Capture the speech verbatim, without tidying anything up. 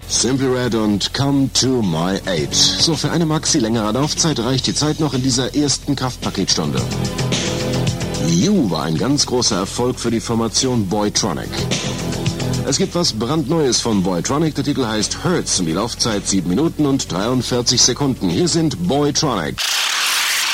Simple Red und Come to My Aid. So, für eine Maxi längere Laufzeit reicht die Zeit noch in dieser ersten Kraftpaketstunde. You war ein ganz großer Erfolg für die Formation Boytronic. Es gibt was brandneues von Boytronic, der Titel heißt Hurts und die Laufzeit sieben Minuten und dreiundvierzig Sekunden. Hier sind Boytronic.